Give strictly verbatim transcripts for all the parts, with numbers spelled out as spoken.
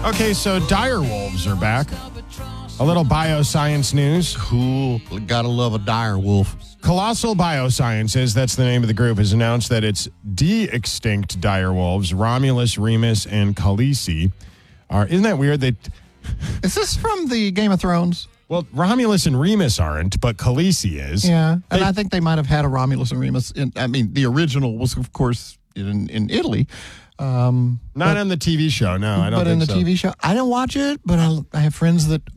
Okay, so dire wolves are back. A little bioscience news. Cool. Gotta love a dire wolf. Colossal Biosciences, that's the name of the group, has announced that its de-extinct dire wolves, Romulus, Remus, and Khaleesi, are... Isn't that weird? That Is this from the Game of Thrones? Well, Romulus and Remus aren't, but Khaleesi is. Yeah, and They- I think they might have had a Romulus and Remus. In, I mean, the original was, of course, in, in Italy. Um, Not but, on the T V show, no, I don't But think in the so. T V show, I don't watch it, but I, I have friends that...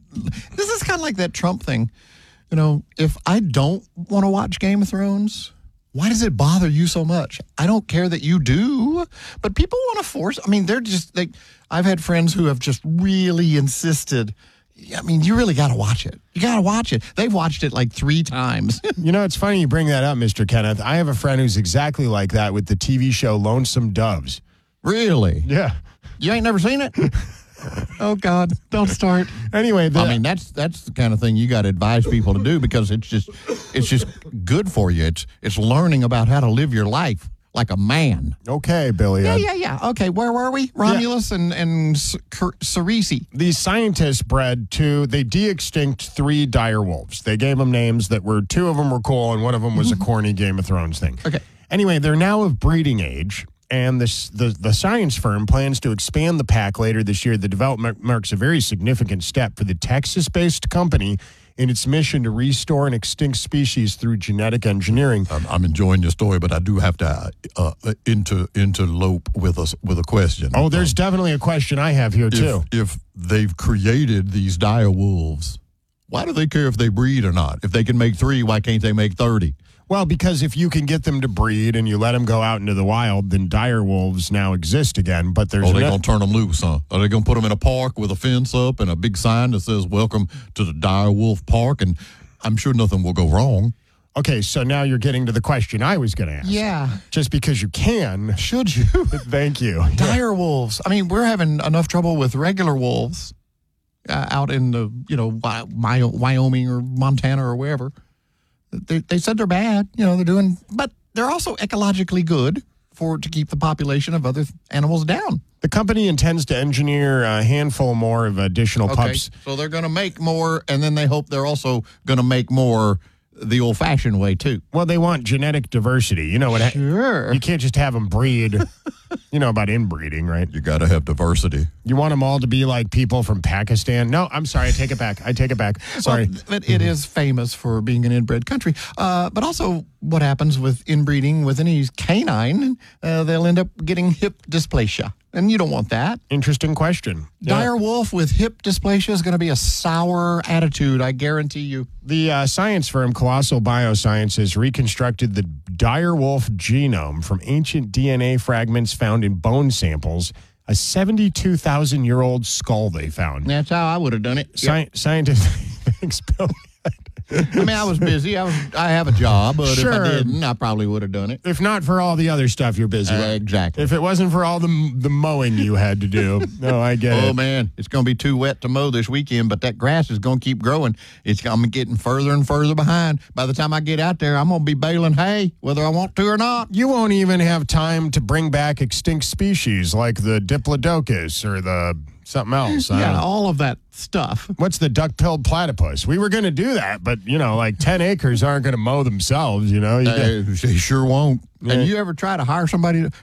This is kind of like that Trump thing. You know, if I don't want to watch Game of Thrones, why does it bother you so much? I don't care that you do, but people want to force. I mean, they're just like, I've had friends who have just really insisted. I mean, you really got to watch it. You got to watch it. They've watched it like three times. You know, it's funny you bring that up, Mister Kenneth. I have a friend who's exactly like that with the T V show Lonesome Doves. Really? Yeah. You ain't never seen it? Oh, God, don't start. Anyway, the, I mean, that's that's the kind of thing you got to advise people to do because it's just it's just good for you. It's it's learning about how to live your life like a man. okay, Billy. Yeah, uh, yeah, yeah. Okay, where were we? Romulus and and Cerisi. These scientists bred two, they de-extinct three dire wolves. They gave them names that were, two of them were cool and one of them was a corny Game of Thrones thing. Okay. Anyway, they're now of breeding age, and this, the, the science firm plans to expand the pack later this year. The development marks a very significant step for the Texas-based company in its mission to restore an extinct species through genetic engineering. I'm, I'm enjoying your story, but I do have to uh, inter interlope with us with a question. Oh, there's definitely a question I have here, too. If, if they've created these dire wolves, why do they care if they breed or not? If they can make three, why can't they make thirty? Well, because if you can get them to breed and you let them go out into the wild, then dire wolves now exist again. But there's Oh, they're no- going to turn them loose, huh? Are they going to put them in a park with a fence up and a big sign that says, welcome to the Dire Wolf Park? And I'm sure nothing will go wrong. Okay, so now you're getting to the question I was going to ask. Yeah. Just because you can. Should you? Thank you. Dire wolves. I mean, we're having enough trouble with regular wolves uh, out in the, you know, Wy- Wy- Wyoming or Montana or wherever. They, they said they're bad. You know, they're doing, but they're also ecologically good for to keep the population of other animals down. The company intends to engineer a handful more of additional pups. So they're going to make more, and then they hope they're also going to make more the old-fashioned way, too. Well, they want genetic diversity. You know what? ha- Sure. You can't just have them breed. You know about inbreeding, right? You got to have diversity. You want them all to be like people from Pakistan? No, I'm sorry. I take it back. I take it back. Sorry. Well, but it is famous for being an inbred country. Uh, but also, what happens with inbreeding with any canine, uh, they'll end up getting hip dysplasia. And you don't want that. Interesting question. Yeah. Dire wolf with hip dysplasia is going to be a sour attitude, I guarantee you. The uh, science firm Colossal Biosciences reconstructed the dire wolf genome from ancient D N A fragments found in bone samples, a seventy-two thousand year old skull they found. That's how I would have done it. Sci- Scientists, thanks, Bill. I mean, I was busy. I was. I have a job, but Sure. if I didn't, I probably would have done it. If not for all the other stuff you're busy Uh, with. exactly. If it wasn't for all the the mowing you had to do. No, I get Oh it. man, it's going to be too wet to mow this weekend, but that grass is going to keep growing. It's I'm getting further and further behind. By the time I get out there, I'm going to be baling hay, whether I want to or not. You won't even have time to bring back extinct species like the Diplodocus or the something else. I don't know. all of that stuff. What's the duck-billed platypus? We were going to do that, but, you know, like ten acres aren't going to mow themselves, you know? You They, they sure won't. Yeah. And you ever try to hire somebody? To,